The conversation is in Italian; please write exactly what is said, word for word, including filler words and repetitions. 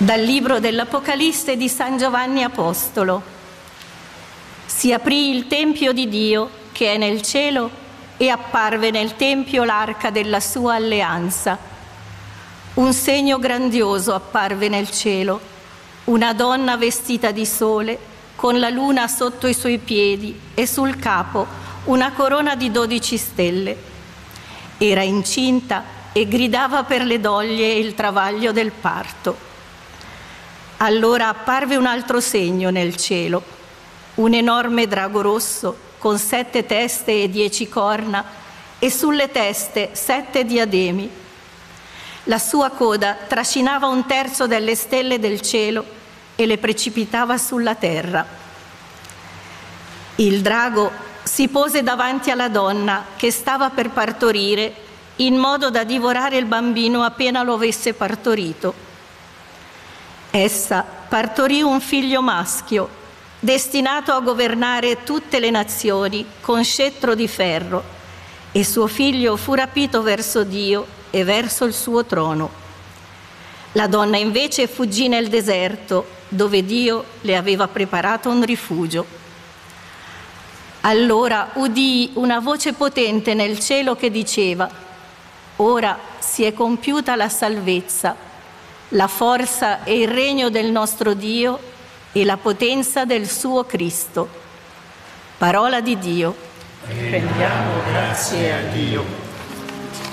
Dal libro dell'Apocalisse di San Giovanni Apostolo. Si aprì il Tempio di Dio che è nel cielo e apparve nel Tempio l'arca della sua alleanza. Un segno grandioso apparve nel cielo, una donna vestita di sole con la luna sotto i suoi piedi e sul capo una corona di dodici stelle. Era incinta e gridava per le doglie e il travaglio del parto. Allora apparve un altro segno nel cielo, un enorme drago rosso con sette teste e dieci corna e sulle teste sette diademi. La sua coda trascinava un terzo delle stelle del cielo e le precipitava sulla terra. Il drago si pose davanti alla donna che stava per partorire in modo da divorare il bambino appena lo avesse partorito. Essa partorì un figlio maschio, destinato a governare tutte le nazioni con scettro di ferro, e suo figlio fu rapito verso Dio e verso il suo trono. La donna invece fuggì nel deserto, dove Dio le aveva preparato un rifugio. Allora udii una voce potente nel cielo che diceva: «Ora si è compiuta la salvezza, la forza e il regno del nostro Dio e la potenza del suo Cristo». Parola di Dio. Rendiamo grazie a Dio.